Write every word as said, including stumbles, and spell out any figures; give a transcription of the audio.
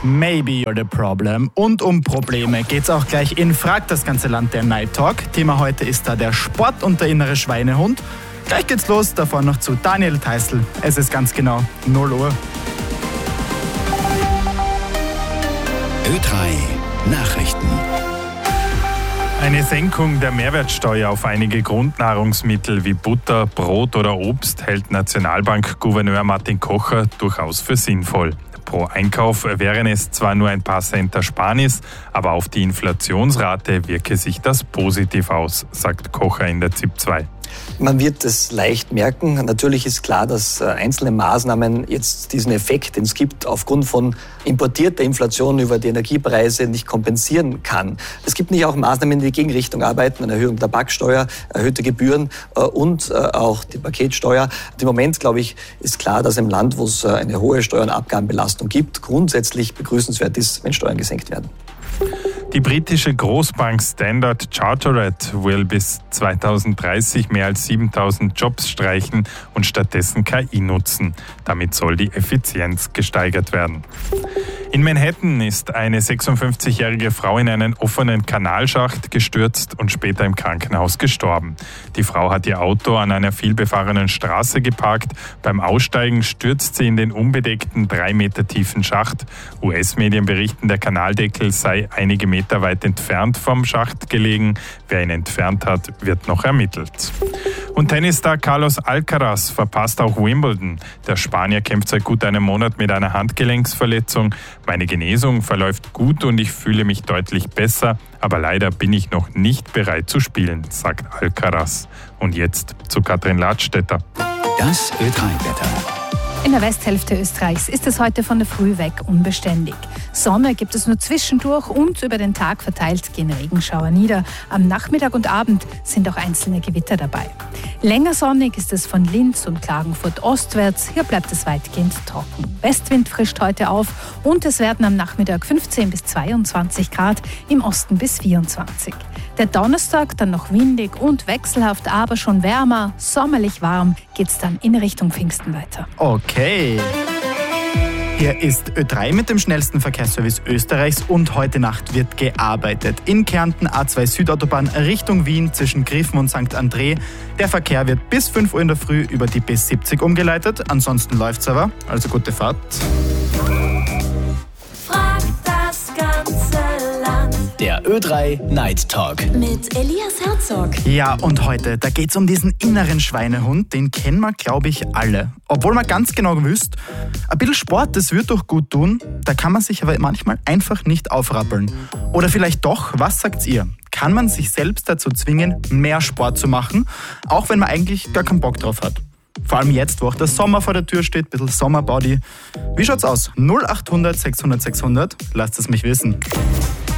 Maybe you're the problem. Und um Probleme geht's auch gleich in Frag das ganze Land, der Night Talk. Thema heute ist da der Sport und der innere Schweinehund. Gleich geht's los, davor noch zu Daniel Theißl. Es ist ganz genau null Uhr. Ö drei Nachrichten. Eine Senkung der Mehrwertsteuer auf einige Grundnahrungsmittel wie Butter, Brot oder Obst hält Nationalbank-Gouverneur Martin Kocher durchaus für sinnvoll. Pro Einkauf wären es zwar nur ein paar Cent Ersparnis, aber auf die Inflationsrate wirke sich das positiv aus, sagt Kocher in der Z I P zwei. Man wird es leicht merken. Natürlich ist klar, dass einzelne Maßnahmen jetzt diesen Effekt, den es gibt, aufgrund von importierter Inflation über die Energiepreise nicht kompensieren kann. Es gibt nicht auch Maßnahmen, die in die Gegenrichtung arbeiten, eine Erhöhung der Tabaksteuer, erhöhte Gebühren und auch die Paketsteuer. Im Moment, glaube ich, ist klar, dass im Land, wo es eine hohe Steuer- und Abgabenbelastung gibt, grundsätzlich begrüßenswert ist, wenn Steuern gesenkt werden. Die britische Großbank Standard Chartered will bis zweitausenddreißig mehr als siebentausend Jobs streichen und stattdessen K I nutzen. Damit soll die Effizienz gesteigert werden. In Manhattan ist eine sechsundfünfzigjährige Frau in einen offenen Kanalschacht gestürzt und später im Krankenhaus gestorben. Die Frau hat ihr Auto an einer vielbefahrenen Straße geparkt. Beim Aussteigen stürzt sie in den unbedeckten, drei Meter tiefen Schacht. U S-Medien berichten, der Kanaldeckel sei einige Meter weit entfernt vom Schacht gelegen. Wer ihn entfernt hat, wird noch ermittelt. Und Tennisstar Carlos Alcaraz verpasst auch Wimbledon. Der Spanier kämpft seit gut einem Monat mit einer Handgelenksverletzung. Meine Genesung verläuft gut und ich fühle mich deutlich besser, aber leider bin ich noch nicht bereit zu spielen, sagt Alcaraz. Und jetzt zu Katrin Ladstätter. Das Ö drei Wetter. In der Westhälfte Österreichs ist es heute von der Früh weg unbeständig. Sonne gibt es nur zwischendurch und über den Tag verteilt gehen Regenschauer nieder. Am Nachmittag und Abend sind auch einzelne Gewitter dabei. Länger sonnig ist es von Linz und Klagenfurt ostwärts. Hier bleibt es weitgehend trocken. Westwind frischt heute auf und es werden am Nachmittag fünfzehn bis zweiundzwanzig Grad, im Osten bis vierundzwanzig. Der Donnerstag dann noch windig und wechselhaft, aber schon wärmer, sommerlich warm, geht's dann in Richtung Pfingsten weiter. Okay. Hier ist Ö drei mit dem schnellsten Verkehrsservice Österreichs und heute Nacht wird gearbeitet. In Kärnten A zwei Südautobahn Richtung Wien zwischen Griffen und Sankt André. Der Verkehr wird bis fünf Uhr in der Früh über die B siebzig umgeleitet. Ansonsten läuft's aber, also gute Fahrt. Frag das ganze Land. Der Ö drei Night Talk. Mit Elias Herzog. Ja, und heute, da geht's um diesen inneren Schweinehund, den kennen wir, glaube ich, alle. Obwohl man ganz genau wisst, ein bisschen Sport, das wird doch gut tun, da kann man sich aber manchmal einfach nicht aufrappeln. Oder vielleicht doch, was sagt ihr? Kann man sich selbst dazu zwingen, mehr Sport zu machen, auch wenn man eigentlich gar keinen Bock drauf hat? Vor allem jetzt, wo auch der Sommer vor der Tür steht, ein bisschen Sommerbody. Wie schaut's aus? null acht hundert sechshundert sechshundert, lasst es mich wissen.